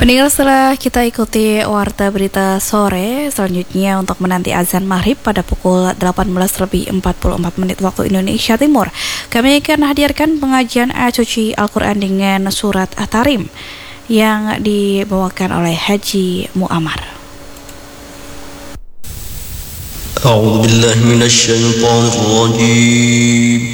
Pendengar, setelah kita ikuti warta berita sore, selanjutnya untuk menanti azan maghrib pada pukul 18:44 waktu Indonesia Timur, kami akan hadirkan pengajian ayat suci Al-Quran dengan surat At-Tarim yang dibawakan oleh Haji Muammar. A'udzu billahi minasy syaithanir rajim.